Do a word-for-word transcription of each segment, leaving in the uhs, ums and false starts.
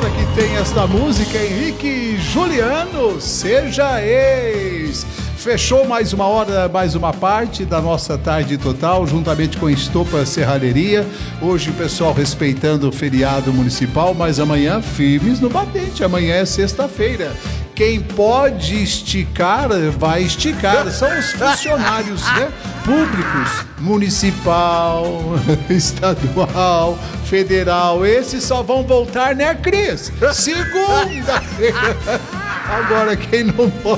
Agora que tem esta música, Henrique Juliano, Seja Ex. Fechou mais uma hora, mais uma parte da nossa tarde total, juntamente com Estopa Serralheria. Hoje o pessoal respeitando o feriado municipal, mas amanhã firmes no batente. Amanhã é sexta-feira. Quem pode esticar, vai esticar. São os funcionários, né? Públicos, municipal, estadual, federal. Esses só vão voltar, né, Cris? Segunda-feira. Agora, quem não pode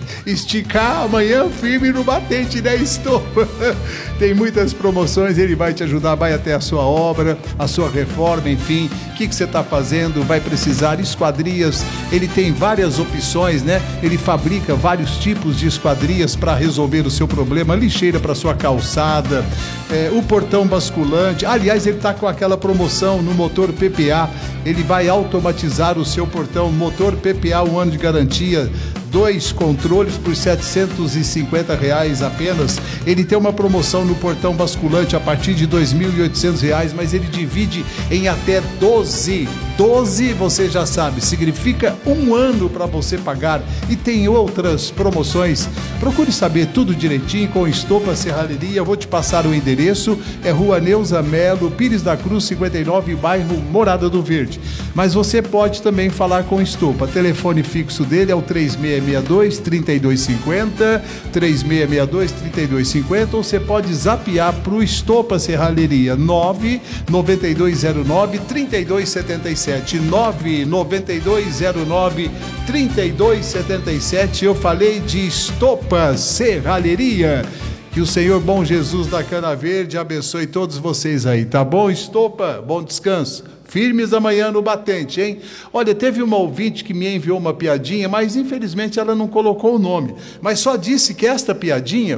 esticar, amanhã firme no batente, né, Estopa? Tem muitas promoções, ele vai te ajudar, vai até a sua obra, a sua reforma, enfim. O que, que você está fazendo? Vai precisar esquadrias. Ele tem várias opções, né? Ele fabrica vários tipos de esquadrias para resolver o seu problema. Lixeira para sua calçada, é, o portão basculante. Aliás, ele está com aquela promoção no motor P P A. Ele vai automatizar o seu portão. Motor P P A, um ano de garantia. Dois controles por setecentos e cinquenta reais apenas. Ele tem uma promoção no portão basculante a partir de dois mil e oitocentos reais, mas ele divide em até doze. doze, você já sabe, significa um ano para você pagar. E tem outras promoções. Procure saber tudo direitinho com Estopa Serralheria. Eu vou te passar o endereço. É Rua Neuza Melo, Pires da Cruz, cinquenta e nove, bairro Morada do Verde. Mas você pode também falar com Estopa. Telefone fixo dele é o três seis seis dois, três dois cinco zero, três seis seis dois, três dois cinco zero, ou você pode zapear para o Estopa Serralheria nove nove dois zero nove, três dois sete sete, nove nove dois zero nove, três dois sete sete. Eu falei de Estopa Serralheria. Que o Senhor Bom Jesus da Cana Verde abençoe todos vocês aí, tá bom, Estopa? Bom descanso. Firmes amanhã no batente, hein? Olha, teve uma ouvinte que me enviou uma piadinha, mas infelizmente ela não colocou o nome. Mas só disse que esta piadinha,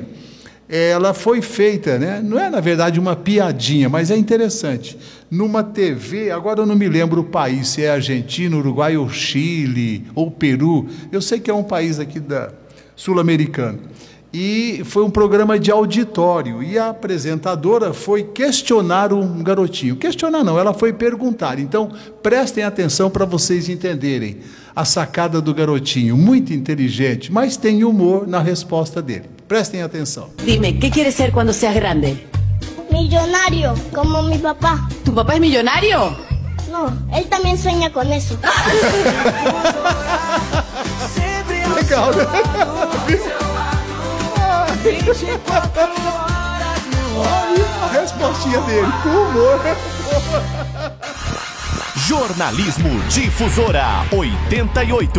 ela foi feita, né? Não é, na verdade, uma piadinha, mas é interessante. Numa T V, agora eu não me lembro o país, se é Argentina, Uruguai ou Chile, ou Peru. Eu sei que é um país aqui da sul-americano. E foi um programa de auditório, e a apresentadora foi questionar um garotinho. Questionar não, ela foi perguntar. Então, prestem atenção para vocês entenderem a sacada do garotinho. Muito inteligente, mas tem humor na resposta dele. Prestem atenção. Dime, ¿qué quieres ser cuando seas grande? Millonario, como mi papá. ¿Tu papá es millonario? No, él también sueña con eso. Legal, né? Olha a respostinha dele, com humor. Jornalismo Difusora oitenta e oito.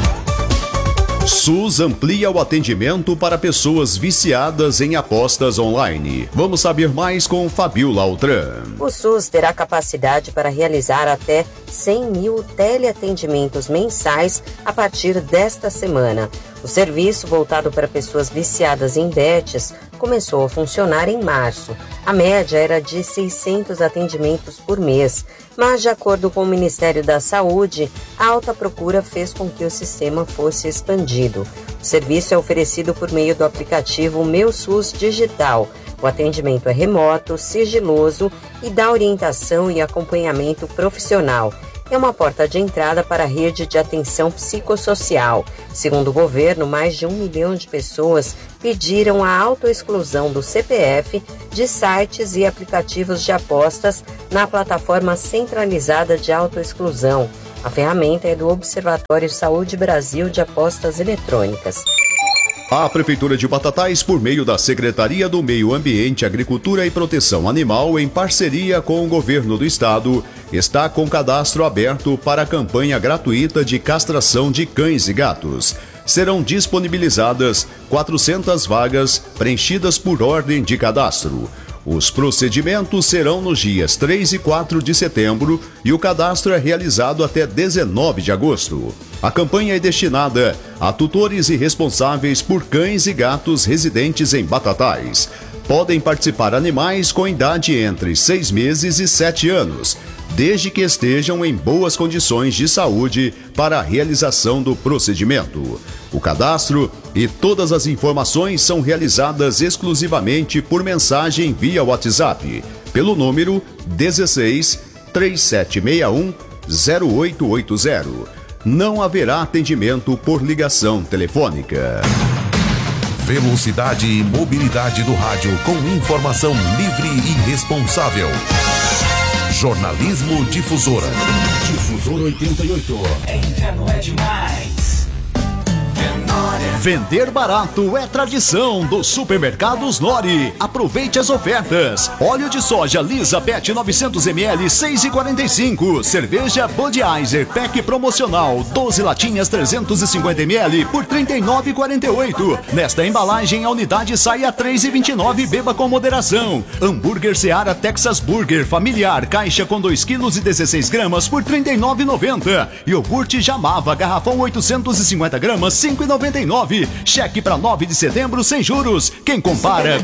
SUS amplia o atendimento para pessoas viciadas em apostas online. Vamos saber mais com Fabiola Altran. O SUS terá capacidade para realizar até cem mil teleatendimentos mensais a partir desta semana. O serviço, voltado para pessoas viciadas em bets, começou a funcionar em março. A média era de seiscentos atendimentos por mês, mas, de acordo com o Ministério da Saúde, a alta procura fez com que o sistema fosse expandido. O serviço é oferecido por meio do aplicativo Meu SUS Digital. O atendimento é remoto, sigiloso e dá orientação e acompanhamento profissional. É uma porta de entrada para a rede de atenção psicossocial. Segundo o governo, mais de um milhão de pessoas pediram a autoexclusão do C P F de sites e aplicativos de apostas na plataforma centralizada de autoexclusão. A ferramenta é do Observatório Saúde Brasil de Apostas Eletrônicas. A Prefeitura de Batatais, por meio da Secretaria do Meio Ambiente, Agricultura e Proteção Animal, em parceria com o Governo do Estado, está com cadastro aberto para a campanha gratuita de castração de cães e gatos. Serão disponibilizadas quatrocentas vagas preenchidas por ordem de cadastro. Os procedimentos serão nos dias três e quatro de setembro e o cadastro é realizado até dezenove de agosto. A campanha é destinada a tutores e responsáveis por cães e gatos residentes em Batatais. Podem participar animais com idade entre seis meses e sete anos, desde que estejam em boas condições de saúde para a realização do procedimento. O cadastro e todas as informações são realizadas exclusivamente por mensagem via WhatsApp, pelo número dezesseis, três sete seis um, zero oito oito zero. Não haverá atendimento por ligação telefônica. Velocidade e mobilidade do rádio com informação livre e responsável. Jornalismo Difusora. Difusora oitenta e oito. Inverno é demais. Vender barato é tradição dos supermercados Nori. Aproveite as ofertas. Óleo de soja Lisa Pet novecentos mililitros, seis reais e quarenta e cinco centavos. Cerveja Budweiser Pack promocional, doze latinhas trezentos e cinquenta mililitros por trinta e nove reais e quarenta e oito centavos. Nesta embalagem, a unidade sai a três reais e vinte e nove centavos. Beba com moderação. Hambúrguer Seara Texas Burger familiar, caixa com dois quilos e dezesseis gramas por trinta e nove reais e noventa centavos. Iogurte Jamava, garrafão oitocentos e cinquenta gramas, cinco reais e noventa e nove centavos. Cheque para nove de setembro sem juros. Quem compara,